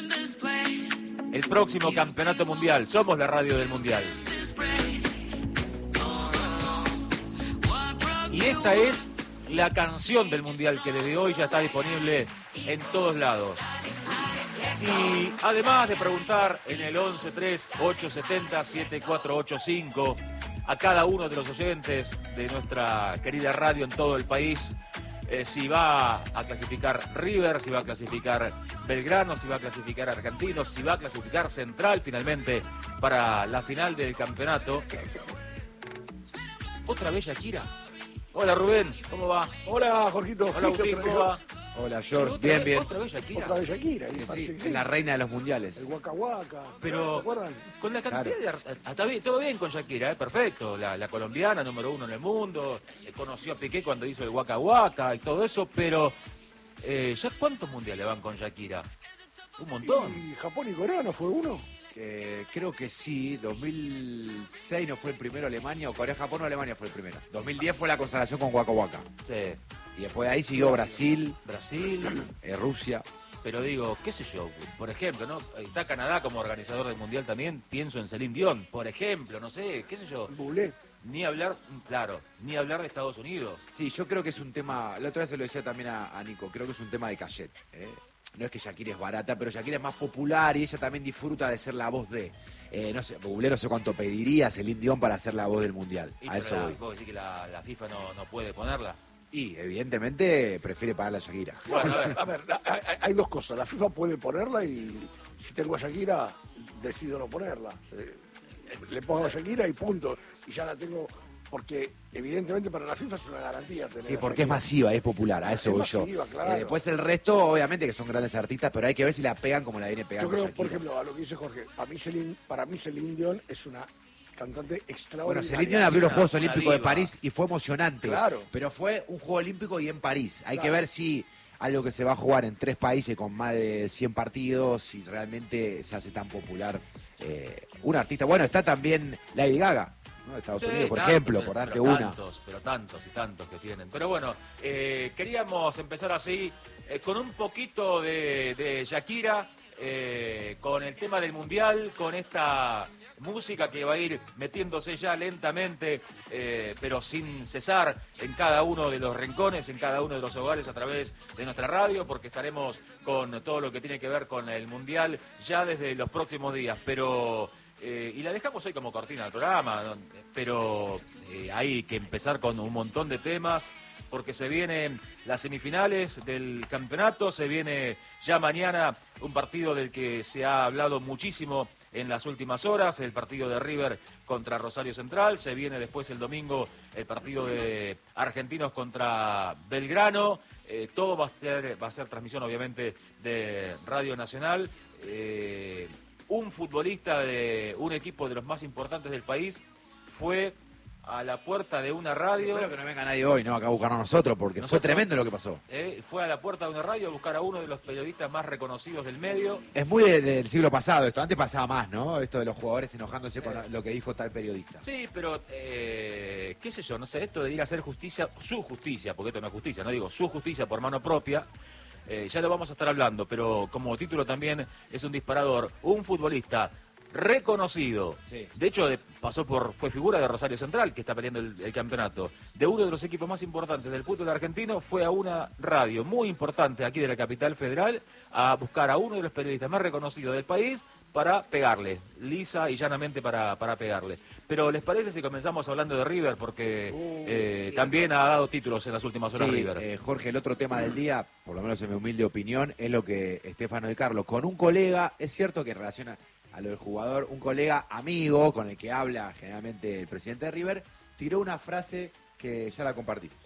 El próximo campeonato mundial. Somos la radio del mundial. Y esta es la canción del mundial que desde hoy ya está disponible en todos lados. Y además de preguntar en el 1138707485 a cada uno de los oyentes de nuestra querida radio en todo el país, si va a clasificar River, si va a clasificar Belgrano, si va a clasificar Argentinos, si va a clasificar Central finalmente para la final del campeonato. ¿Otra vez Shakira? Hola Rubén, ¿cómo va? Hola Jorgito. Hola Agustín, ¿cómo va? Hola George, bien. ¿Otra vez Shakira? Otra vez Shakira. Sí, es la reina de los mundiales. El Waka Waka. Pero ¿se acuerdan? con la cantidad de... Está bien, todo bien con Shakira, perfecto. La colombiana, número 1 en el mundo. Conoció a Piqué cuando hizo el Waka Waka y todo eso, pero... ¿ya cuántos mundiales van con Shakira? Un montón. ¿Y Japón y Corea no fue uno? Creo que sí, 2006 no fue el primero Alemania, o Corea-Japón o Alemania fue el primero. 2010 fue la consagración con Waka Waka. Sí. Y después de ahí siguió Brasil, Rusia. Pero digo, qué sé yo, por ejemplo, ¿no? Está Canadá como organizador del mundial también, pienso en Celine Dion, por ejemplo, no sé, qué sé yo. Bublé. Ni hablar, claro, ni hablar de Estados Unidos. Sí, yo creo que es un tema, la otra vez se lo decía también a Nico, creo que es un tema de cachet, No es que Shakira es barata, pero Shakira es más popular y ella también disfruta de ser la voz de. No sé, Bublé no sé cuánto pediría Celine Dion para ser la voz del mundial. A eso voy. ¿Vos decís que la FIFA no puede ponerla? Y evidentemente prefiere pagarle a Shakira. Bueno, a ver, hay dos cosas. La FIFA puede ponerla y si tengo a Shakira, decido no ponerla. Le pongo a Shakira y punto. Y ya la tengo, porque evidentemente para la FIFA es una garantía tener. Sí, porque es masiva, es popular, a eso voy yo. Claro. Después el resto, obviamente que son grandes artistas, pero hay que ver si la pegan como la viene pegando Yo creo, Shakira. por ejemplo, a lo que dice Jorge, para mí Celine Dion es una cantante extraordinaria. Bueno, Celine Dion abrió los Juegos Olímpicos de París y fue emocionante. Claro. Pero fue un Juego Olímpico y en París. Hay Claro. que ver si algo que se va a jugar en 3 países con más de 100 partidos, si realmente se hace tan popular un artista. Bueno, está también Lady Gaga, ¿no? De Estados Unidos, por ejemplo, por darte una. Pero tantos y tantos que tienen. Pero bueno, queríamos empezar así, con un poquito de Shakira, con el tema del mundial, con esta música que va a ir metiéndose ya lentamente, pero sin cesar en cada uno de los rincones, en cada uno de los hogares a través de nuestra radio, porque estaremos con todo lo que tiene que ver con el mundial ya desde los próximos días, pero... y la dejamos hoy como cortina del programa, pero hay que empezar con un montón de temas, porque se vienen las semifinales del campeonato, se viene ya mañana un partido del que se ha hablado muchísimo en las últimas horas, el partido de River contra Rosario Central, se viene después el domingo el partido de Argentinos contra Belgrano, todo va a ser transmisión obviamente de Radio Nacional. Un futbolista de un equipo de los más importantes del país fue a la puerta de una radio. Espero que no venga nadie hoy, ¿no? Acá a buscarnos nosotros, porque fue tremendo lo que pasó. Fue a la puerta de una radio a buscar a uno de los periodistas más reconocidos del medio. Es muy del siglo pasado esto, antes pasaba más, ¿no? Esto de los jugadores enojándose con lo que dijo tal periodista. Sí, pero, qué sé yo, no sé, esto de ir a hacer justicia, su justicia, porque esto no es justicia, no digo su justicia por mano propia, ya lo vamos a estar hablando, pero como título también es un disparador, un futbolista reconocido, sí. De hecho fue figura de Rosario Central, que está peleando el campeonato, de uno de los equipos más importantes del fútbol argentino, fue a una radio muy importante aquí de la capital federal a buscar a uno de los periodistas más reconocidos del país para pegarle, lisa y llanamente para pegarle. Pero ¿les parece si comenzamos hablando de River? Porque también ha dado títulos en las últimas horas River. Jorge, el otro tema del día, por lo menos en mi humilde opinión, es lo que Estefano de Carlos, con un colega, es cierto que en relación a lo del jugador, un colega amigo con el que habla generalmente el presidente de River, tiró una frase que ya la compartimos.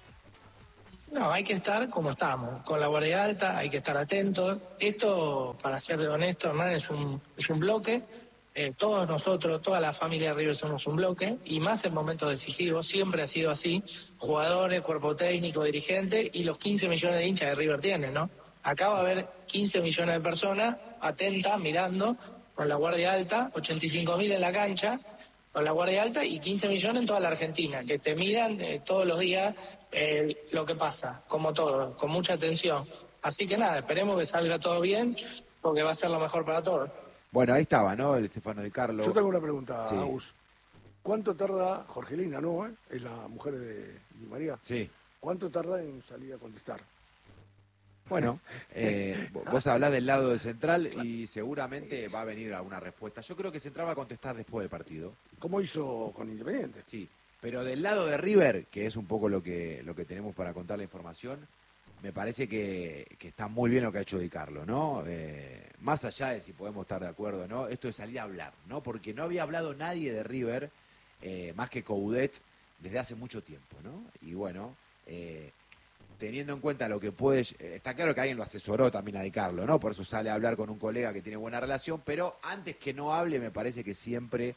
No, hay que estar como estamos, con la guardia alta, hay que estar atentos. Esto, para ser honesto, Hernán, es un bloque. Todos nosotros, toda la familia de River somos un bloque, y más en momentos decisivos, siempre ha sido así. Jugadores, cuerpo técnico, dirigente, y los 15 millones de hinchas de River tienen, ¿no? Acá va a haber 15 millones de personas atentas, mirando, con la guardia alta, 85.000 en la cancha, con la guardia alta, y 15 millones en toda la Argentina, que te miran todos los días lo que pasa, como todo, con mucha atención. Así que nada, esperemos que salga todo bien. porque va a ser lo mejor para todos. Bueno, ahí estaba, ¿no? El Stefano Di Carlo. Yo tengo una pregunta, Sí. Agus. ¿Cuánto tarda Jorgelina, no? Es la mujer de Di María. Sí. ¿Cuánto tarda en salir a contestar? Bueno, vos hablás del lado de Central y seguramente va a venir alguna respuesta. Yo creo que Central va a contestar después del partido. ¿Cómo hizo con Independiente? Sí, pero del lado de River, que es un poco lo que tenemos para contar la información, me parece que está muy bien lo que ha hecho Di Carlo, ¿no? Más allá de si podemos estar de acuerdo, ¿no? Esto de salir a hablar, ¿no? Porque no había hablado nadie de River, más que Coudet, desde hace mucho tiempo, ¿no? Y bueno, teniendo en cuenta lo que puede... está claro que alguien lo asesoró también a Di Carlo, ¿no? Por eso sale a hablar con un colega que tiene buena relación, pero antes que no hable, me parece que siempre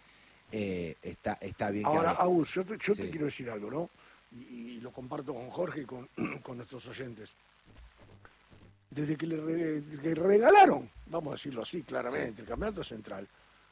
está bien que Ahora, hable. Agus, yo Sí. te quiero decir algo, ¿no? Y lo comparto con Jorge y con, con nuestros oyentes. Desde que que regalaron, vamos a decirlo así claramente, el campeonato central,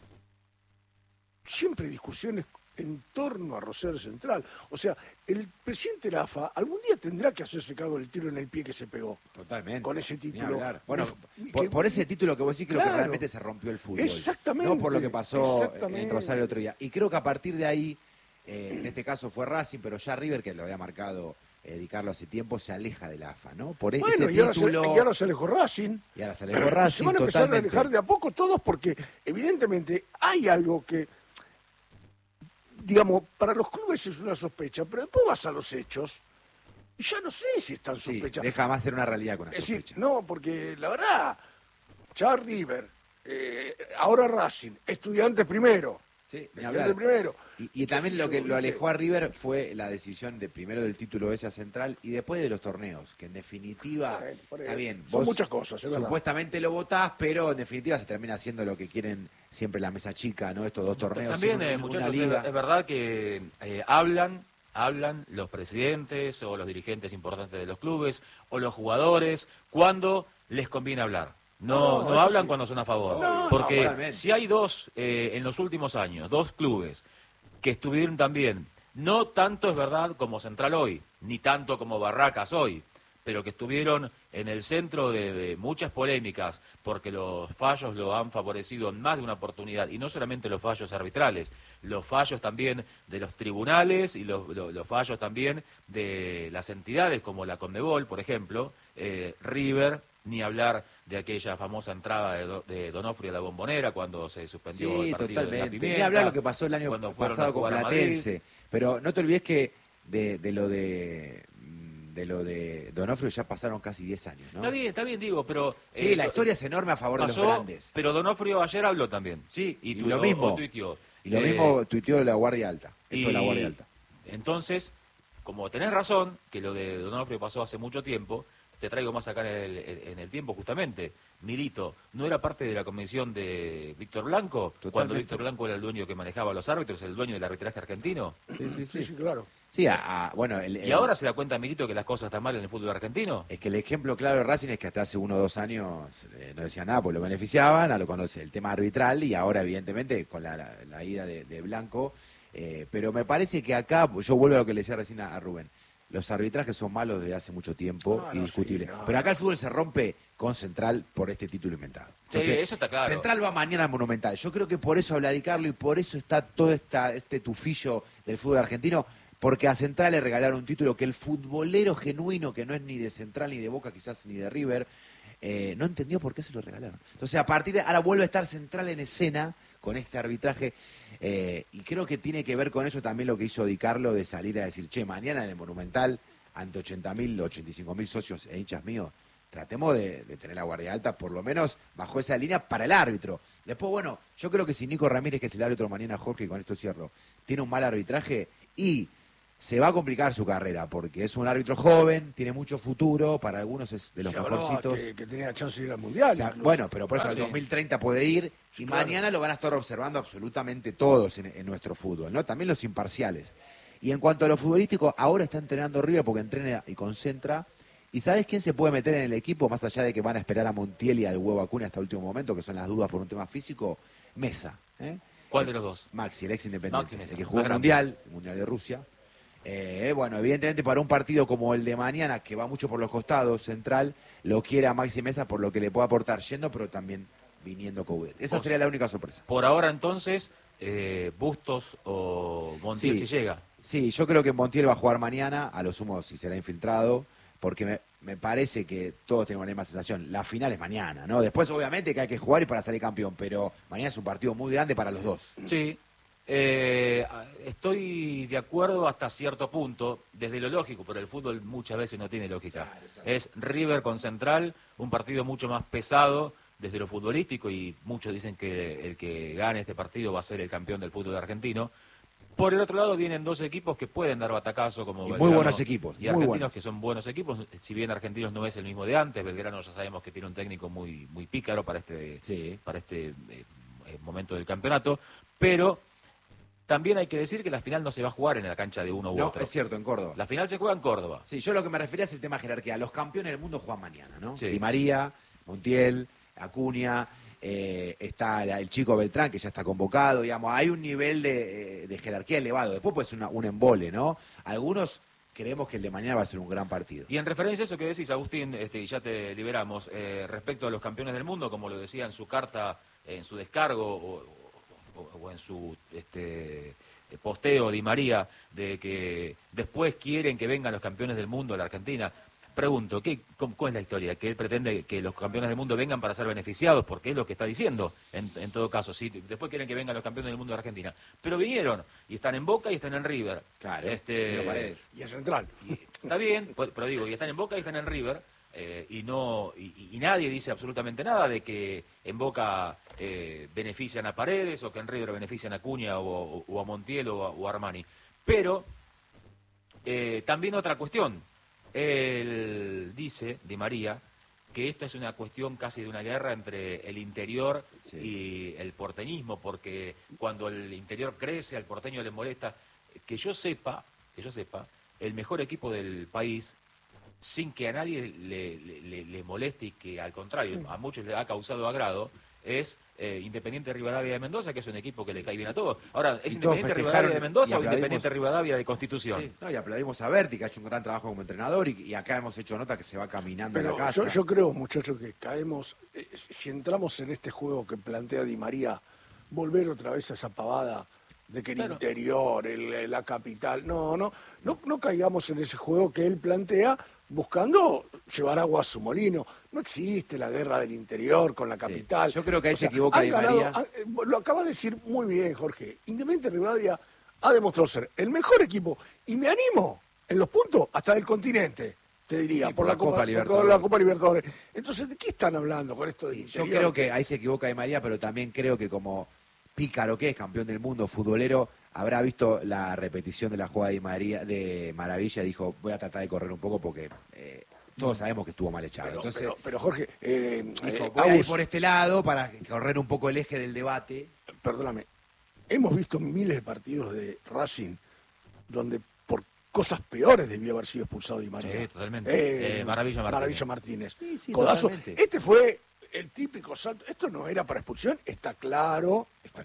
siempre hay discusiones en torno a Rosario Central. O sea, el presidente de la AFA algún día tendrá que hacerse cargo del tiro en el pie que se pegó. Totalmente. Con ese Ni título. hablar. Bueno, Que- por ese título que vos decís, creo Claro. que realmente se rompió el fútbol. Exactamente. No por lo que pasó Exactamente. en Rosario el otro día. Y creo que a partir de ahí, en este caso fue Racing, pero ya River, que lo había marcado Di Carlo hace tiempo, se aleja de la AFA, ¿no? Por ese Bueno, título. y ahora se alejó Racing. Y ahora se alejó Racing Se van a empezar totalmente. a alejar de a poco todos porque evidentemente hay algo que, digamos, para los clubes es una sospecha, pero después vas a los hechos y ya no sé si es tan Sí, sospecha. deja más ser una realidad con una Es decir, sospecha. no, porque la verdad, ya River, ahora Racing, Estudiantes primero. Sí, ni Estudiantes hablar. primero. Y también ¿Qué sé lo yo, que lo viste? alejó a River fue la decisión de primero del título ese a Central y después de los torneos, que en definitiva, Bueno, por está eso. bien, Son vos muchas cosas, es verdad. supuestamente lo votás, pero en definitiva se termina haciendo lo que quieren siempre la mesa chica, ¿no? Estos dos torneos. También, sin una muchachos, liga. es verdad que hablan los presidentes o los dirigentes importantes de los clubes o los jugadores cuando les conviene hablar. No No, eso hablan sí. cuando son a favor. No, porque totalmente. si hay dos, en los últimos años, dos clubes que estuvieron también, no tanto es verdad como Central hoy, ni tanto como Barracas hoy, pero que estuvieron en el centro de muchas polémicas porque los fallos lo han favorecido en más de una oportunidad, y no solamente los fallos arbitrales, los fallos también de los tribunales y los fallos también de las entidades como la Conmebol, por ejemplo, River, ni hablar de aquella famosa entrada de Donofrio a la Bombonera cuando se suspendió Sí, el partido de la totalmente. Pimienta, Ni hablar lo que pasó el año cuando fueron a pasado con jugar a Madrid. Platense. Pero no te olvides que de lo de Donofrio ya pasaron casi 10 años, ¿no? Está bien, digo, pero... Sí, la historia es enorme a favor de pasó, los grandes. pero Donofrio ayer habló también. Sí, y tuiteó- lo mismo. o tuiteó. Y lo mismo tuiteó la Guardia Alta. Esto de la y Guardia Alta. Entonces, como tenés razón, que lo de Donofrio pasó hace mucho tiempo, te traigo más acá en el tiempo justamente. Milito, ¿no era parte de la convención de Víctor Blanco? Totalmente. Cuando Víctor Blanco era el dueño que manejaba a los árbitros, el dueño del arbitraje argentino. Sí. Sí, claro. Sí, bueno, ¿Y ahora se da cuenta Milito que las cosas están mal en el fútbol argentino? es que el ejemplo claro de Racing es que hasta hace 1 o 2 años no decían nada, pues lo beneficiaban, a lo conoce el tema arbitral y ahora evidentemente con la ida de Blanco, pero me parece que acá, yo vuelvo a lo que le decía recién a Rubén, los arbitrajes son malos desde hace mucho tiempo, No, indiscutible. sí, no. Pero acá el fútbol se rompe con Central por este título inventado. Sí, eso está claro. Central va mañana al Monumental. Yo creo que por eso habla Di Carlo y por eso está todo este tufillo del fútbol argentino, porque a Central le regalaron un título que el futbolero genuino, que no es ni de Central ni de Boca, quizás ni de River, no entendió por qué se lo regalaron. Entonces, a partir de ahora vuelve a estar Central en escena con este arbitraje, y creo que tiene que ver con eso también lo que hizo Di Carlo de salir a decir, che, mañana en el Monumental, ante 80.000, 85.000 socios e hinchas míos, tratemos de tener la guardia alta, por lo menos bajo esa línea para el árbitro. Después, bueno, yo creo que si Nico Ramírez, que es el árbitro mañana, Jorge, y con esto cierro, tiene un mal arbitraje y se va a complicar su carrera, porque es un árbitro joven, tiene mucho futuro, para algunos es de los Se hablaba mejorcitos. que tenía chance de ir al Mundial. O sea, incluso. bueno, pero por eso Ah, al sí. 2030 puede ir y Claro. mañana lo van a estar observando absolutamente todos en nuestro fútbol, ¿no? También los imparciales. Y en cuanto a lo futbolístico, ahora está entrenando River porque entrena y concentra. ¿Y sabes quién se puede meter en el equipo, más allá de que van a esperar a Montiel y al Huevo Acuña hasta el último momento, que son las dudas por un tema físico? Mesa. ¿Cuál de los dos? Maxi, el ex Independiente, Maxi Mesa, el que jugó el grande. Mundial de Rusia. Bueno, evidentemente para un partido como el de mañana, que va mucho por los costados, central, lo quiere a Maxi Mesa por lo que le puede aportar yendo, pero también viniendo Coudet. Esa sería la única sorpresa. Por ahora entonces, Bustos o Montiel Sí. si llega. Sí, yo creo que Montiel va a jugar mañana, a lo sumo si será infiltrado, porque me parece que todos tenemos la misma sensación. La final es mañana, ¿no? Después obviamente que hay que jugar y para salir campeón, pero mañana es un partido muy grande para los dos. Sí, estoy de acuerdo hasta cierto punto, desde lo lógico, pero el fútbol muchas veces no tiene lógica. Claro, Es River con Central, un partido mucho más pesado desde lo futbolístico y muchos dicen que el que gane este partido va a ser el campeón del fútbol argentino. Por el otro lado vienen dos equipos que pueden dar batacazo como Y muy Belgrano buenos equipos, y muy Argentinos buenos. que son buenos equipos, si bien Argentinos no es el mismo de antes, Belgrano ya sabemos que tiene un técnico muy pícaro para este Sí. momento del campeonato, pero también hay que decir que la final no se va a jugar en la cancha de uno u No, otro. es cierto, en Córdoba. La final se juega en Córdoba. Sí, yo lo que me refería es el tema jerarquía. Los campeones del mundo juegan mañana, ¿no? Sí. Di María, Montiel, Acuña, está el chico Beltrán, que ya está convocado, digamos. Hay un nivel de jerarquía elevado. Después puede ser un embole, ¿no? Algunos creemos que el de mañana va a ser un gran partido. Y en referencia a eso que decís, Agustín, y ya te liberamos, respecto a los campeones del mundo, como lo decía en su carta, en su descargo o en su posteo Di María, de que después quieren que vengan los campeones del mundo a la Argentina. Pregunto, ¿cuál es la historia? ¿Que él pretende que los campeones del mundo vengan para ser beneficiados? Porque es lo que está diciendo, en todo caso. Sí, después quieren que vengan los campeones del mundo de Argentina. Pero vinieron, y están en Boca y están en River. Claro, Miro Paredes. Y en Central. Está bien, pero digo, y están en Boca y están en River, y nadie dice absolutamente nada de que en Boca benefician a Paredes o que en River benefician a Acuña o a Montiel o a Armani. Pero también otra cuestión. Él dice, Di María, que esta es una cuestión casi de una guerra entre el interior y el porteñismo, porque cuando el interior crece, al porteño le molesta. Que yo sepa, el mejor equipo del país, sin que a nadie le moleste y que al contrario, a muchos le ha causado agrado, es Independiente Rivadavia de Mendoza, que es un equipo que le cae bien a todos. Ahora, ¿es Y todos Independiente festejaron Rivadavia de y Mendoza o aplaudimos. Independiente Rivadavia de Constitución? Sí, no, y aplaudimos a Berti, que ha hecho un gran trabajo como entrenador, y acá hemos hecho nota que se va caminando a Pero la casa. yo creo, muchachos, que caemos, si entramos en este juego que plantea Di María, volver otra vez a esa pavada de que el Claro. interior, la capital, no caigamos en ese juego que él plantea buscando llevar agua a su molino. No existe la guerra del interior con la capital. Yo creo que ahí O se sea, equivoca han Di ganado- María. lo acaba de decir muy bien, Jorge. Independiente Rivadavia ha demostrado ser el mejor equipo, y me animo en los puntos hasta del continente, te diría, Sí, por la Copa Libertadores. por la Copa Libertadores. Entonces, ¿de qué están hablando con esto del Yo interior? creo que ahí se equivoca Di María, pero también creo que como pícaro que es campeón del mundo, futbolero, habrá visto la repetición de la jugada de Maravilla y dijo, voy a tratar de correr un poco porque todos sabemos que estuvo mal echado. Pero, Entonces pero, Jorge, dijo, voy a ir Agus, por este lado para correr un poco el eje del debate. perdóname, hemos visto miles de partidos de Racing donde por cosas peores debió haber sido expulsado Di María. Sí, totalmente. Maravilla Martínez. Maravilla Martínez. Sí, Codazo. totalmente. Este fue el típico salto. Esto no era para expulsión, está claro.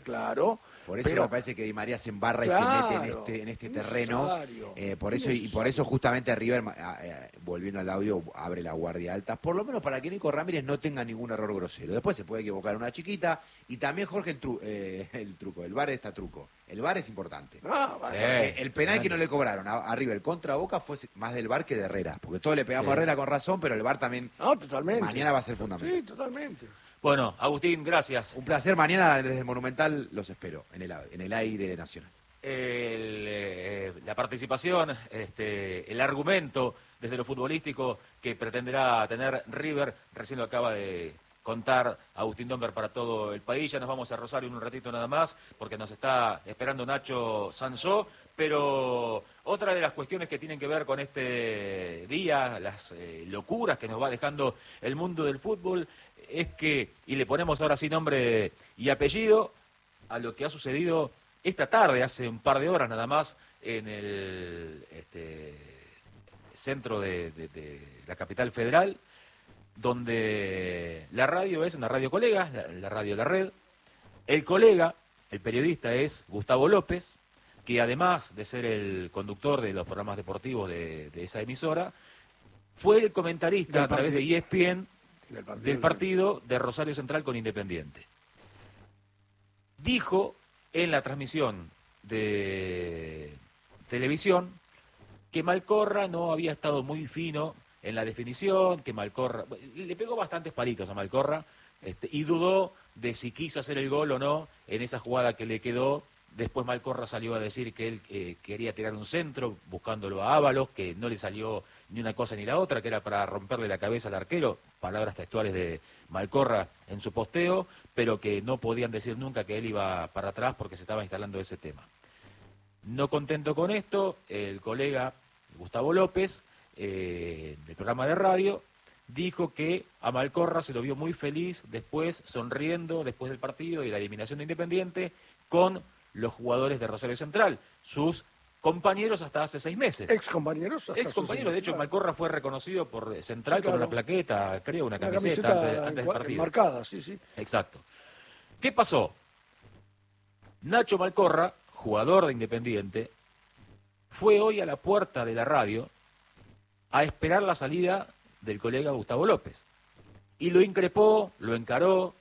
Por eso pero, me parece que Di María se embarra claro, y se mete en este terreno. innecesario, Por eso justamente River, volviendo al audio, abre la guardia alta. Por lo menos para que Nico Ramírez no tenga ningún error grosero. Después se puede equivocar una chiquita. Y también, Jorge, el truco. El VAR está truco. El VAR es importante. Ah, vale. Porque el penal que no le cobraron a River contra Boca fue más del VAR que de Herrera. Porque todos le pegamos a Herrera con razón, pero el VAR también No, totalmente. mañana va a ser fundamental. Sí, totalmente. Bueno, Agustín, gracias. Un placer. Mañana desde el Monumental los espero en el aire de Nacional. La participación, el argumento desde lo futbolístico que pretenderá tener River, recién lo acaba de contar Agustín Domber para todo el país. Ya nos vamos a Rosario en un ratito nada más, porque nos está esperando Nacho Sansó. Pero otra de las cuestiones que tienen que ver con este día, las locuras que nos va dejando el mundo del fútbol, es que, y le ponemos ahora sí nombre y apellido, a lo que ha sucedido esta tarde, hace un par de horas nada más, en el centro de la capital federal, donde la radio es una radio colega, la radio La Red. El colega, el periodista, es Gustavo López, que además de ser el conductor de los programas deportivos de esa emisora, fue el comentarista a través de ESPN del partido de Rosario Central con Independiente. Dijo en la transmisión de televisión que Malcorra no había estado muy fino en la definición, que Malcorra le pegó bastantes palitos a Malcorra, y dudó de si quiso hacer el gol o no en esa jugada que le quedó. Después Malcorra salió a decir que él quería tirar un centro buscándolo a Ábalos, que no le salió ni una cosa ni la otra, que era para romperle la cabeza al arquero, palabras textuales de Malcorra en su posteo, pero que no podían decir nunca que él iba para atrás porque se estaba instalando ese tema. No contento con esto, el colega Gustavo López, del programa de radio, dijo que a Malcorra se lo vio muy feliz después, sonriendo, después del partido y la eliminación de Independiente, con los jugadores de Rosario Central, sus compañeros hasta hace 6 meses. Excompañeros. Excompañeros, de hecho Malcorra fue reconocido por Central, sí, claro, con una plaqueta, creo, una camiseta antes del partido. Marcada, sí, sí. Exacto. ¿Qué pasó? Nacho Malcorra, jugador de Independiente, fue hoy a la puerta de la radio a esperar la salida del colega Gustavo López. Y lo increpó, lo encaró,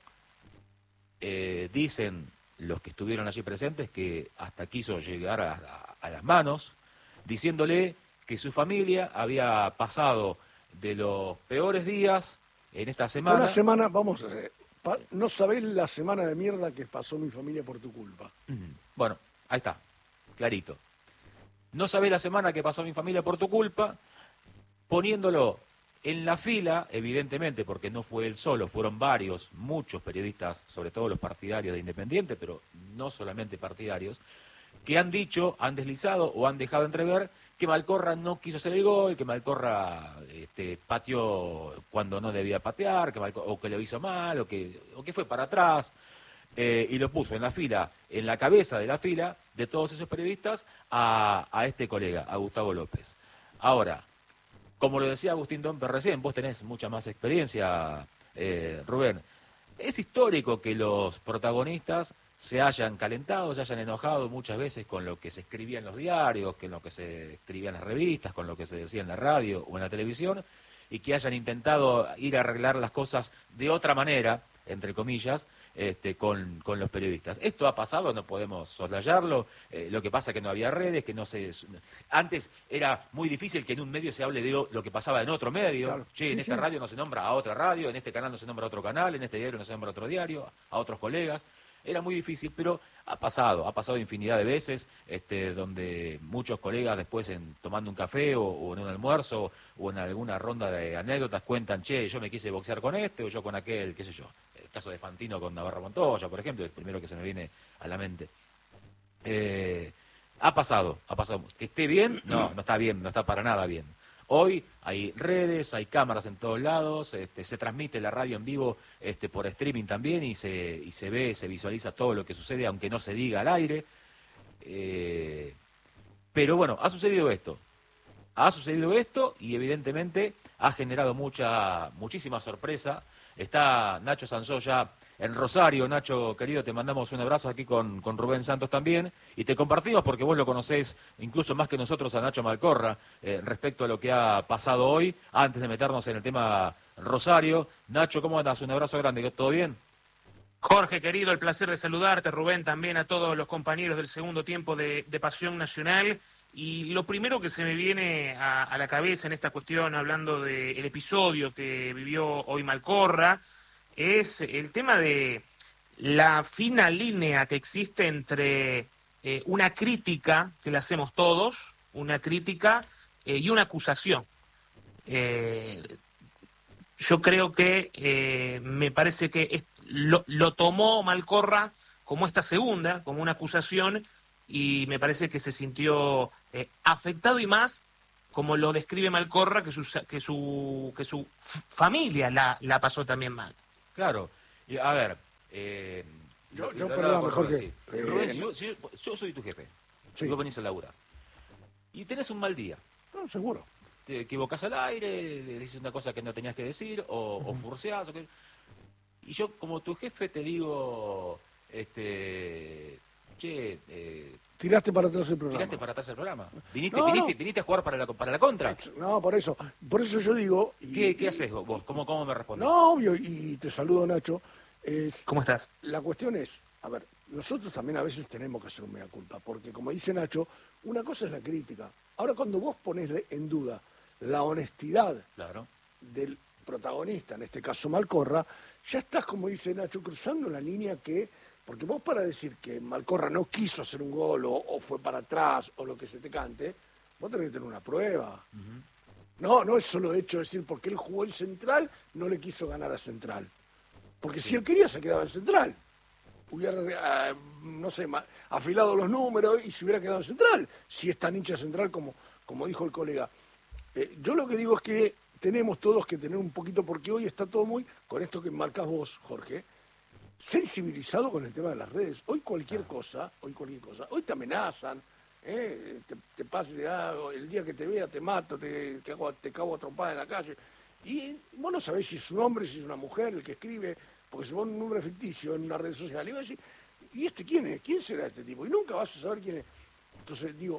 dicen los que estuvieron allí presentes que hasta quiso llegar a las manos, diciéndole que su familia había pasado de los peores días en esta semana. Una semana, vamos a hacer, no sabés la semana de mierda que pasó mi familia por tu culpa. Bueno, ahí está, clarito. No sabés la semana que pasó mi familia por tu culpa, poniéndolo en la fila, evidentemente, porque no fue él solo, fueron varios, muchos periodistas, sobre todo los partidarios de Independiente, pero no solamente partidarios, que han dicho, han deslizado o han dejado entrever que Malcorra no quiso hacer el gol, que Malcorra pateó cuando no debía patear, o que lo hizo mal, o que fue para atrás, y lo puso en la fila, en la cabeza de la fila de todos esos periodistas a este colega, a Gustavo López. Ahora, como lo decía Agustín Dompe recién, vos tenés mucha más experiencia, Rubén. Es histórico que los protagonistas se hayan calentado, se hayan enojado muchas veces con lo que se escribía en los diarios, con lo que se escribía en las revistas, con lo que se decía en la radio o en la televisión, y que hayan intentado ir a arreglar las cosas de otra manera, entre comillas, con los periodistas. Esto ha pasado, no podemos soslayarlo, lo que pasa es que no había redes, que no se... Antes era muy difícil que en un medio se hable de lo que pasaba en otro medio. Claro. Che, sí, en esta radio no se nombra a otra radio, en este canal no se nombra a otro canal, en este diario no se nombra a otro diario, a otros colegas. Era muy difícil, pero ha pasado infinidad de veces, donde muchos colegas después tomando un café o en un almuerzo o en alguna ronda de anécdotas cuentan, che, yo me quise boxear con o yo con aquel, qué sé yo. El caso de Fantino con Navarro Montoya, por ejemplo, es el primero que se me viene a la mente. Ha pasado. ¿Que esté bien? No está bien, no está para nada bien. Hoy hay redes, hay cámaras en todos lados, se transmite la radio en vivo por streaming también y se ve, se visualiza todo lo que sucede, aunque no se diga al aire. Pero bueno, ha sucedido esto y evidentemente ha generado muchísima sorpresa. Está Nacho Sansó ya en Rosario. Nacho, querido, te mandamos un abrazo aquí con Rubén Santos también, y te compartimos porque vos lo conocés incluso más que nosotros a Nacho Malcorra, respecto a lo que ha pasado hoy, antes de meternos en el tema Rosario. Nacho, ¿cómo andás? Un abrazo grande, ¿todo bien? Jorge, querido, el placer de saludarte, Rubén, también a todos los compañeros del segundo tiempo de Pasión Nacional. Y lo primero que se me viene a la cabeza en esta cuestión, hablando del episodio que vivió hoy Malcorra, es el tema de la fina línea que existe entre una crítica, que le hacemos todos, una crítica y una acusación. Yo creo que me parece que lo tomó Malcorra como esta segunda, como una acusación, y me parece que se sintió afectado, y más como lo describe Malcorra, que su familia la pasó también mal. Claro, y a ver, yo perdón, mejor que... Rubén, yo soy tu jefe, sí. Vos venís a laburar, y tenés un mal día. No, seguro. Te equivocás al aire, dices una cosa que no tenías que decir, o furceás, y yo como tu jefe te digo, che, Tiraste para atrás el programa. tiraste para atrás el programa. Viniste, No, viniste, no. viniste a jugar para la contra. No, por eso yo digo... ¿Qué haces vos? ¿Cómo me respondes? No, obvio, y te saludo, Nacho. ¿Cómo estás? La cuestión es, a ver, nosotros también a veces tenemos que hacer un mea culpa, porque como dice Nacho, una cosa es la crítica. Ahora, cuando vos pones en duda la honestidad Claro. del protagonista, en este caso Malcorra, ya estás, como dice Nacho, cruzando la línea que... Porque vos para decir que Malcorra no quiso hacer un gol o fue para atrás o lo que se te cante, vos tenés que tener una prueba. No es solo hecho de decir porque él jugó en Central, no le quiso ganar a Central. Porque si él quería se quedaba en Central. Hubiera, no sé, afilado los números y se hubiera quedado en Central. Si es tan hincha Central como dijo el colega. Yo lo que digo es que tenemos todos que tener un poquito, porque hoy está todo muy, con esto que marcas vos, Jorge, sensibilizado con el tema de las redes. Hoy cualquier cosa, hoy te amenazan, te pases, el día que te vea te mato, te cago a trompada en la calle. Y vos no sabés si es un hombre, si es una mujer el que escribe, porque se pone un nombre ficticio en una red social. Y vas a decir, ¿y este quién es? ¿Quién será este tipo? Y nunca vas a saber quién es. Entonces digo,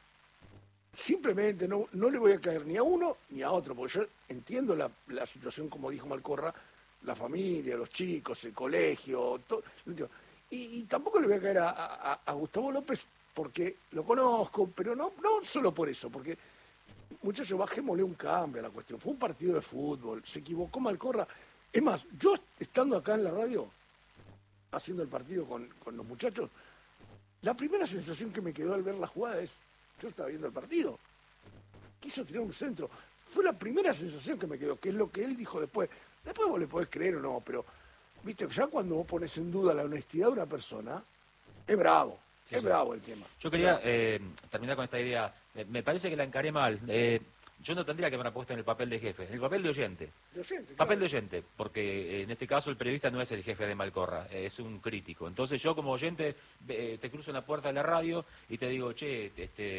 simplemente no le voy a caer ni a uno ni a otro, porque yo entiendo la situación, como dijo Malcorra, la familia, los chicos, el colegio, todo. Y tampoco le voy a caer a Gustavo López porque lo conozco, pero no solo por eso, porque, muchachos, bajémosle un cambio a la cuestión. Fue un partido de fútbol, se equivocó Malcorra. Es más, yo estando acá en la radio, haciendo el partido con los muchachos, la primera sensación que me quedó al ver la jugada es, yo estaba viendo el partido, quiso tirar un centro. Fue la primera sensación que me quedó, que es lo que él dijo después. Después vos le podés creer o no, pero viste, ya cuando vos pones en duda la honestidad de una persona, es bravo, es bravo el tema. Yo quería terminar con esta idea. Me parece que la encaré mal. Yo no tendría que haberme puesto en el papel de jefe, en el papel de oyente. Papel de oyente, porque en este caso el periodista no es el jefe de Malcorra, es un crítico. Entonces yo como oyente te cruzo en la puerta de la radio y te digo, che,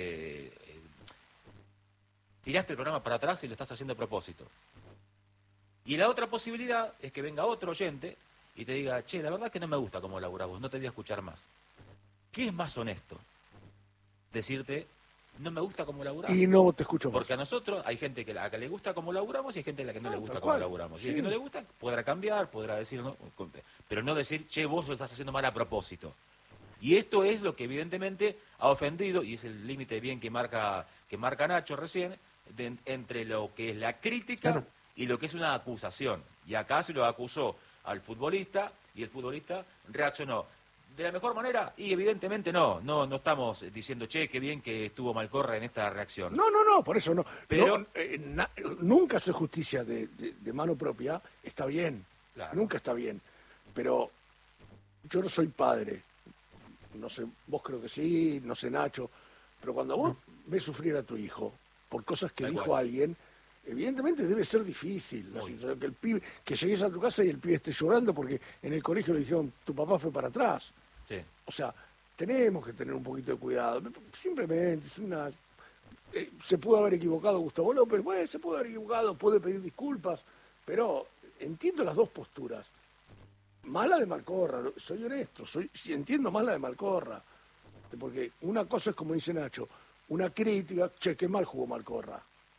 tiraste el programa para atrás y lo estás haciendo a propósito. Y la otra posibilidad es que venga otro oyente y te diga, che, la verdad es que no me gusta cómo laburás vos, no te voy a escuchar más. ¿Qué es más honesto? Decirte, no me gusta cómo laburás. Y no te escucho más. Porque a nosotros hay gente a la que le gusta cómo laburamos y hay gente a la que no le gusta tal cómo cual. laburamos. Sí. Y el que no le gusta podrá cambiar, podrá decir, no, pero no decir, che, vos lo estás haciendo mal a propósito. Y esto es lo que evidentemente ha ofendido, y es el límite bien que marca Nacho recién, entre lo que es la crítica, claro, y lo que es una acusación. Y acá se lo acusó al futbolista y el futbolista reaccionó de la mejor manera y evidentemente no estamos diciendo, che, qué bien que estuvo Malcorra en esta reacción. No, por eso no. Pero nunca hacer justicia de mano propia está bien, claro, nunca está bien. Pero yo no soy padre, no sé, vos creo que sí, no sé Nacho, pero cuando vos ves sufrir a tu hijo por cosas que dijo alguien, evidentemente debe ser difícil la situación, que el pibe, que llegues a tu casa y el pibe esté llorando porque en el colegio le dijeron, tu papá fue para atrás. Sí. O sea, tenemos que tener un poquito de cuidado. Simplemente es una... se pudo haber equivocado Gustavo López, bueno, se pudo haber equivocado, puede pedir disculpas, pero entiendo las dos posturas. Más la de Malcorra, soy honesto, entiendo más la de Malcorra, porque una cosa es, como dice Nacho, una crítica, che, qué mal jugó Malcorra.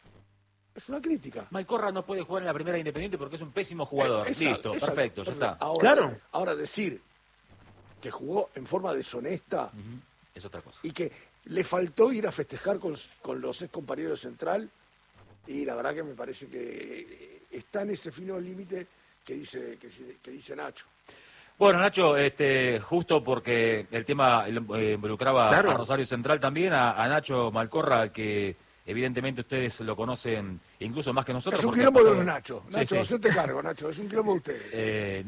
Es una crítica. Malcorra no puede jugar en la primera Independiente porque es un pésimo jugador. Listo, perfecto, ya está. Ahora decir que jugó en forma deshonesta es otra cosa. Y que le faltó ir a festejar con los ex compañeros de Central, y la verdad que me parece que está en ese fino límite que dice Nacho. Bueno, Nacho, justo porque el tema involucraba a Rosario Central también, a Nacho Malcorra, al que evidentemente ustedes lo conocen incluso más que nosotros. Es un quilombo de los Nacho. Nacho, hacete cargo, Nacho, es un quilombo de ustedes.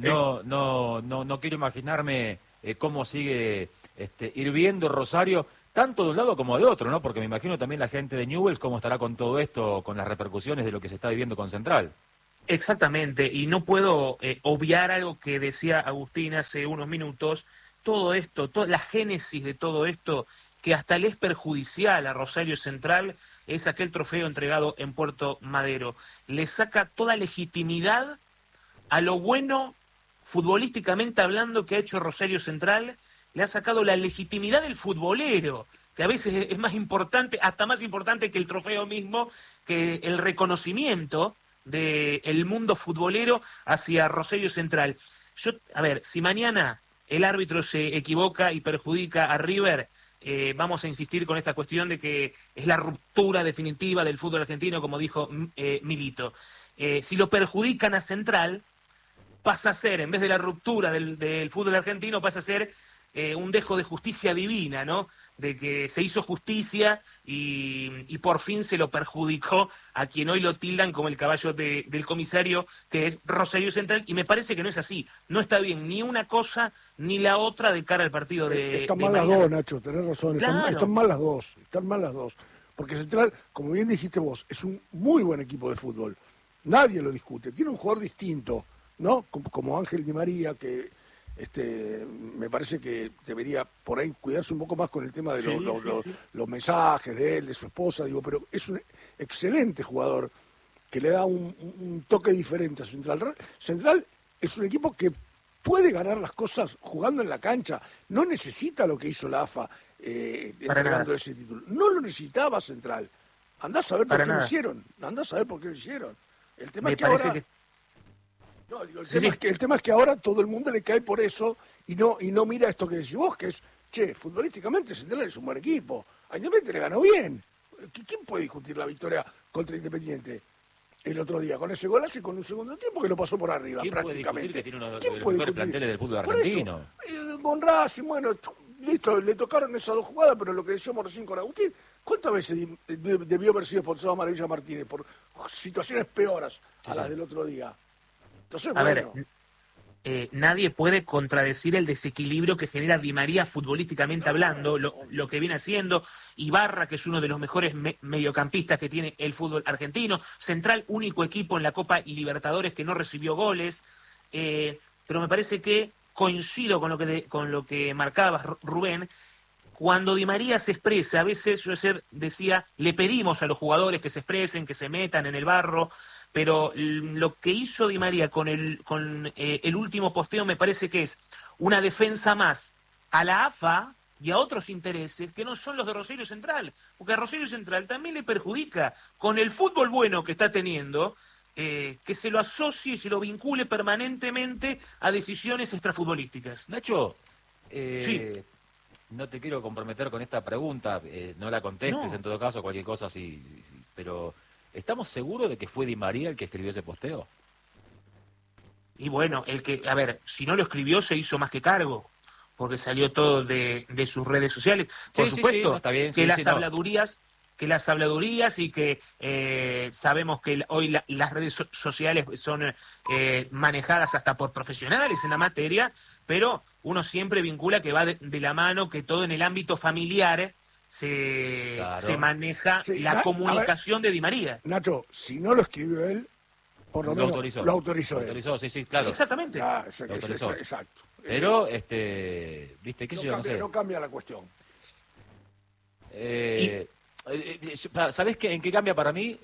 No quiero imaginarme cómo sigue hirviendo Rosario, tanto de un lado como de otro, ¿no? Porque me imagino también la gente de Newell's cómo estará con todo esto, con las repercusiones de lo que se está viviendo con Central. Exactamente, y no puedo obviar algo que decía Agustín hace unos minutos. Todo esto, la génesis de todo esto, que hasta le es perjudicial a Rosario Central, es aquel trofeo entregado en Puerto Madero. Le saca toda legitimidad a lo bueno, futbolísticamente hablando, que ha hecho Rosario Central, le ha sacado la legitimidad del futbolero, que a veces es más importante, hasta más importante que el trofeo mismo, que el reconocimiento del mundo futbolero hacia Rosario Central. A ver, si mañana el árbitro se equivoca y perjudica a River, vamos a insistir con esta cuestión de que es la ruptura definitiva del fútbol argentino, como dijo Milito. Si lo perjudican a Central, pasa a ser, en vez de la ruptura del fútbol argentino, pasa a ser un dejo de justicia divina, ¿no? De que se hizo justicia y por fin se lo perjudicó a quien hoy lo tildan como el caballo del comisario, que es Rosario Central, y me parece que no es así. No está bien ni una cosa ni la otra de cara al partido de Están mal las dos, Nacho, tenés razón. Claro. Están mal las dos. Porque Central, como bien dijiste vos, es un muy buen equipo de fútbol. Nadie lo discute. Tiene un jugador distinto, ¿no? Como Ángel Di María, que me parece que debería por ahí cuidarse un poco más con el tema de los mensajes de él, de su esposa, pero es un excelente jugador que le da un toque diferente a Central. Central es un equipo que puede ganar las cosas jugando en la cancha, no necesita lo que hizo la AFA entregando ese título. No lo necesitaba Central. Andá a saber por qué lo hicieron. El tema es que ahora... No, digo, el tema es que ahora todo el mundo le cae por eso y no mira esto que decís vos, que es, futbolísticamente Central es un buen equipo. A Independiente le ganó bien. ¿Quién puede discutir la victoria contra Independiente el otro día? Con ese golazo y con un segundo tiempo que lo pasó por arriba, prácticamente. Que tiene uno de los mejores planteles del fútbol argentino? Con Racing, bueno, listo, le tocaron esas dos jugadas, pero lo que decíamos recién con Agustín, ¿cuántas veces debió haber sido expulsado Maravilla Martínez por situaciones peores a las del otro día? Entonces, a ver, nadie puede contradecir el desequilibrio que genera Di María futbolísticamente hablando, lo que viene haciendo. Ibarra, que es uno de los mejores mediocampistas que tiene el fútbol argentino. Central, único equipo en la Copa y Libertadores que no recibió goles. Pero me parece que coincido con lo que marcabas, Rubén. Cuando Di María se expresa, a veces yo ayer decía, le pedimos a los jugadores que se expresen, que se metan en el barro, pero lo que hizo Di María con el último posteo me parece que es una defensa más a la AFA y a otros intereses que no son los de Rosario Central, porque a Rosario Central también le perjudica con el fútbol bueno que está teniendo, que se lo asocie y se lo vincule permanentemente a decisiones extrafutbolísticas. Nacho, sí. No te quiero comprometer con esta pregunta, no la contestes en todo caso, cualquier cosa sí, pero ¿estamos seguros de que fue Di María el que escribió ese posteo? Y bueno, a ver, si no lo escribió se hizo más que cargo, porque salió todo de sus redes sociales. Por supuesto, no, está bien, que las habladurías y que sabemos que hoy las redes sociales son manejadas hasta por profesionales en la materia, pero uno siempre vincula que va de la mano, que todo en el ámbito familiar se maneja la comunicación de Di María. Nacho, si no lo escribió él, por lo menos lo autorizó él. Sí, claro. Exactamente. Lo autorizó. Exacto. Pero, viste, qué sé yo, no sé. No cambia la cuestión. ¿Sabés en qué cambia para mí?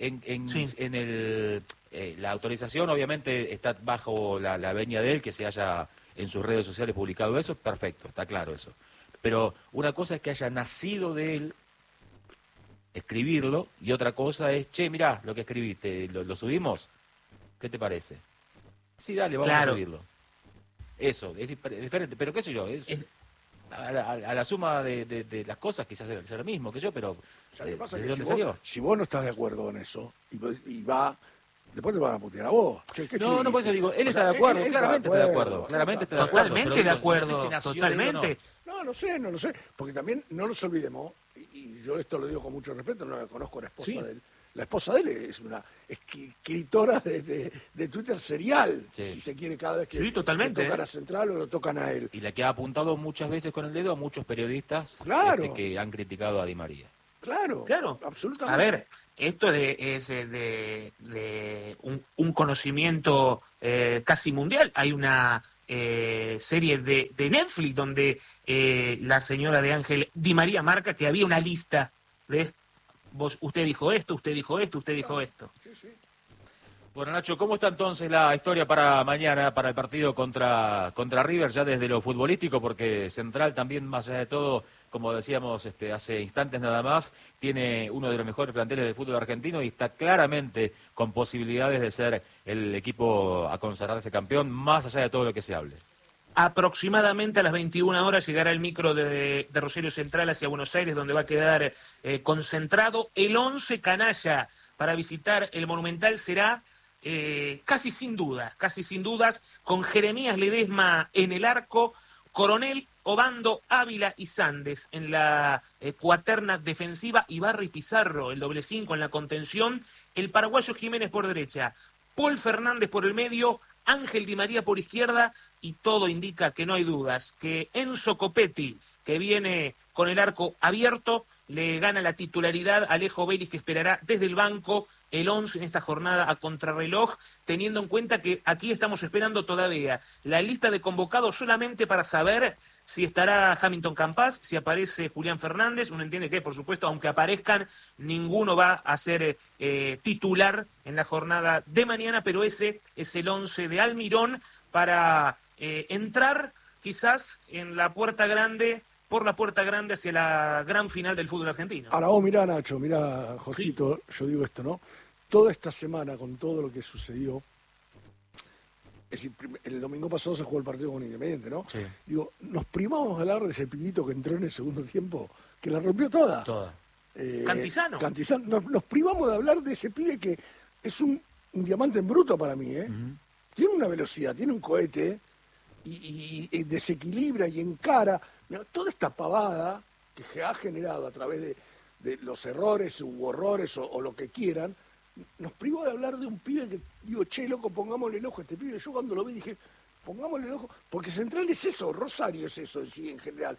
La autorización obviamente está bajo la venia de él, que se haya en sus redes sociales publicado eso, perfecto, está claro eso. Pero una cosa es que haya nacido de él escribirlo, y otra cosa es, mirá lo que escribiste, ¿lo subimos? ¿Qué te parece? Sí, dale, vamos a subirlo. Eso, es diferente, pero qué sé yo, a la suma de las cosas quizás sea lo mismo que yo, pero ¿qué pasa? ¿de Que dónde salió? Si vos no estás de acuerdo con eso, y va, después te van a putear a vos. No, por eso digo, él está de acuerdo, claramente está de acuerdo. Totalmente de acuerdo, totalmente. No lo sé, porque también no nos olvidemos, y yo esto lo digo con mucho respeto, no la conozco a la esposa de él. La esposa de él es una escritora de Twitter serial, si se quiere, cada vez que totalmente, tocan a Central o lo tocan a él. Y la que ha apuntado muchas veces con el dedo a muchos periodistas que han criticado a Di María. Claro, absolutamente. A ver, esto es de un conocimiento casi mundial. Hay una serie de Netflix donde la señora de Ángel Di María marca que había una lista de usted dijo esto, usted dijo esto, usted dijo esto. Sí. Bueno, Nacho, ¿cómo está entonces la historia para mañana, para el partido contra River, ya desde lo futbolístico? Porque Central también, más allá de todo, como decíamos hace instantes nada más, tiene uno de los mejores planteles del fútbol argentino y está claramente con posibilidades de ser el equipo a consagrarse campeón, más allá de todo lo que se hable. Aproximadamente a las 21 horas llegará el micro de Rosario Central hacia Buenos Aires, donde va a quedar concentrado el 11 canalla para visitar el Monumental. Será casi sin dudas, con Jeremías Ledesma en el arco, Coronel, Obando, Ávila y Sandes en la cuaterna defensiva, y Barry Pizarro, el doble 5 en la contención, el paraguayo Jiménez por derecha, Paul Fernández por el medio, Ángel Di María por izquierda, y todo indica que no hay dudas, que Enzo Copetti, que viene con el arco abierto, le gana la titularidad a Alejo Vélez, que esperará desde el banco el 11 en esta jornada a contrarreloj, teniendo en cuenta que aquí estamos esperando todavía la lista de convocados solamente para saber si estará Hamilton Campas, si aparece Julián Fernández. Uno entiende que, por supuesto, aunque aparezcan, ninguno va a ser titular en la jornada de mañana, pero ese es el 11 de Almirón para entrar quizás en la puerta grande, por la puerta grande hacia la gran final del fútbol argentino. Ahora vos mirá, Nacho, mirá, Jorgito, sí. Yo digo esto, ¿no? Toda esta semana, con todo lo que sucedió, es decir, el domingo pasado se jugó el partido con Independiente, ¿no? Sí. Digo, nos primamos de hablar de ese pibito que entró en el segundo tiempo, que la rompió toda. Cantizano. Nos privamos de hablar de ese pibe que es un diamante en bruto para mí, ¿eh? Uh-huh. Tiene una velocidad, tiene un cohete, y desequilibra y encara. Mira, toda esta pavada que se ha generado a través de los errores u horrores o lo que quieran, nos privó de hablar de un pibe que, digo, che, loco, pongámosle el ojo a este pibe. Yo cuando lo vi dije, pongámosle el ojo, porque Central es eso, Rosario es eso en sí, en general.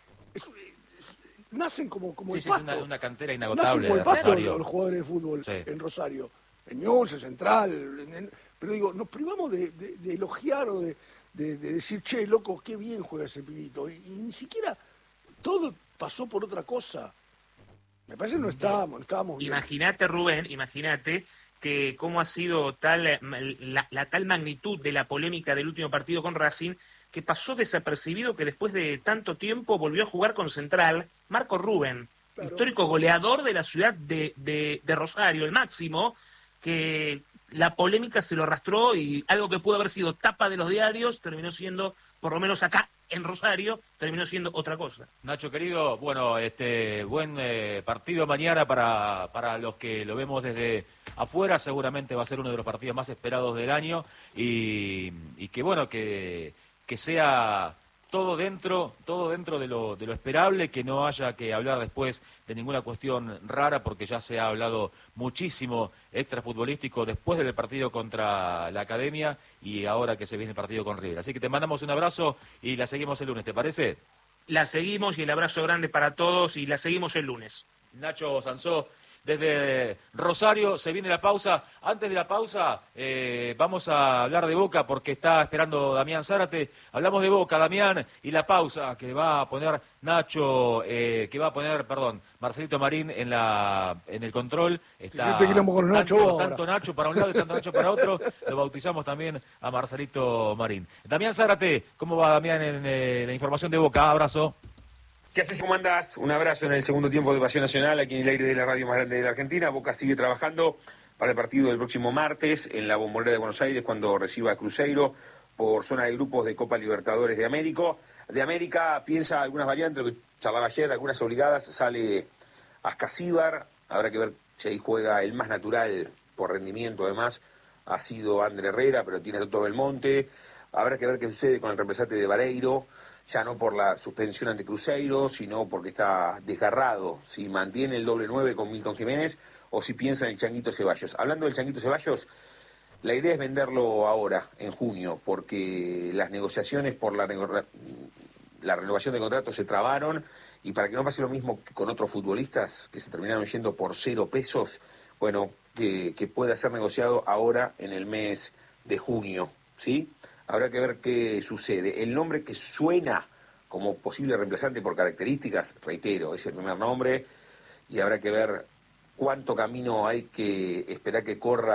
Nacen como sí, el pasto. Es una cantera inagotable. Nacen como el pasto los jugadores de fútbol en Rosario. En Ñuble, Central. Pero digo, nos privamos de elogiar o de decir, che, loco, qué bien juega ese pibito. Y ni siquiera todo pasó por otra cosa. Me parece que no estábamos bien. Imagínate, Rubén, que cómo ha sido tal la tal magnitud de la polémica del último partido con Racing, que pasó desapercibido que después de tanto tiempo volvió a jugar con Central Marco Rubén, claro, histórico goleador de la ciudad de Rosario, el máximo, que la polémica se lo arrastró y algo que pudo haber sido tapa de los diarios terminó siendo, por lo menos acá en Rosario, terminó siendo otra cosa. Nacho, querido, bueno, buen partido mañana para los que lo vemos desde afuera. Seguramente va a ser uno de los partidos más esperados del año y que bueno, que sea todo dentro de lo esperable, que no haya que hablar después de ninguna cuestión rara, porque ya se ha hablado muchísimo extrafutbolístico después del partido contra la Academia y ahora que se viene el partido con River. Así que te mandamos un abrazo y la seguimos el lunes, ¿te parece? La seguimos y el abrazo grande para todos y la seguimos el lunes. Nacho Sansó, desde Rosario, se viene la pausa. Antes de la pausa vamos a hablar de Boca porque está esperando Damián Zárate. Hablamos de Boca, Damián, y la pausa que va a poner Marcelito Marín en el control. Está tanto Nacho para un lado y tanto Nacho para otro. Lo bautizamos también a Marcelito Marín. Damián Zárate, ¿cómo va Damián en la información de Boca? Abrazo. ¿Qué haces? ¿Cómo andás? Un abrazo en el segundo tiempo de Pasión Nacional, aquí en el aire de la radio más grande de la Argentina. Boca sigue trabajando para el partido del próximo martes en la Bombonera de Buenos Aires cuando reciba a Cruzeiro por zona de grupos de Copa Libertadores de América. Piensa algunas variantes, lo que charlaba ayer, algunas obligadas. Sale Ascasíbar, habrá que ver si ahí juega el más natural por rendimiento además. Ha sido André Herrera, pero tiene a Toto Belmonte. Habrá que ver qué sucede con el reemplazante de Vareiro. Ya no por la suspensión ante Cruzeiro, sino porque está desgarrado, si mantiene el doble 9 con Milton Jiménez o si piensa en el Changuito Ceballos. Hablando del Changuito Ceballos, la idea es venderlo ahora, en junio, porque las negociaciones por la renovación de contrato se trabaron y para que no pase lo mismo que con otros futbolistas que se terminaron yendo por 0 pesos, bueno, que pueda ser negociado ahora en el mes de junio, ¿sí? Habrá que ver qué sucede. El nombre que suena como posible reemplazante por características, reitero, es el primer nombre y habrá que ver cuánto camino hay que esperar que corra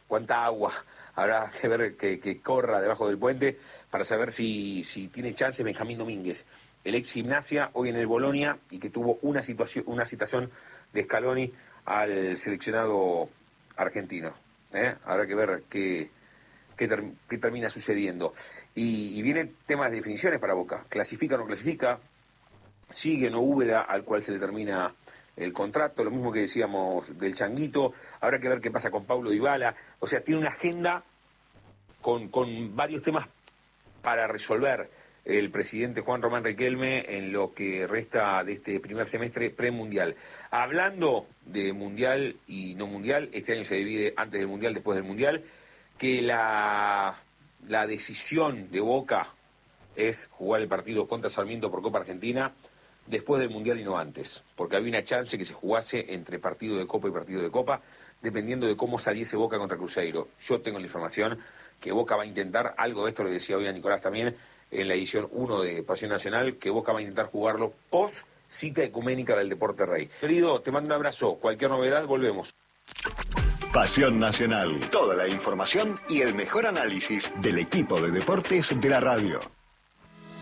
cuánta agua habrá que ver que corra debajo del puente para saber si tiene chance Benjamín Domínguez, el ex Gimnasia, hoy en el Bolonia, y que tuvo una citación de Scaloni al seleccionado argentino. Habrá que ver qué termina sucediendo. Y vienen temas de definiciones para Boca. ¿Clasifica o no clasifica? ¿Sigue no Úbeda, al cual se le termina el contrato? Lo mismo que decíamos del Changuito. Habrá que ver qué pasa con Paulo Dybala. O sea, tiene una agenda con varios temas para resolver el presidente Juan Román Riquelme en lo que resta de este primer semestre premundial. Hablando de mundial y no mundial, este año se divide antes del mundial, después del mundial, que la decisión de Boca es jugar el partido contra Sarmiento por Copa Argentina después del mundial y no antes, porque había una chance que se jugase entre partido de Copa y partido de Copa, dependiendo de cómo saliese Boca contra Cruzeiro. Yo tengo la información que Boca va a intentar, algo de esto lo decía hoy a Nicolás también, en la edición 1 de Pasión Nacional, que Boca va a intentar jugarlo post cita ecuménica del Deporte Rey. Querido, te mando un abrazo. Cualquier novedad, volvemos. Pasión Nacional. Toda la información y el mejor análisis del equipo de deportes de la radio.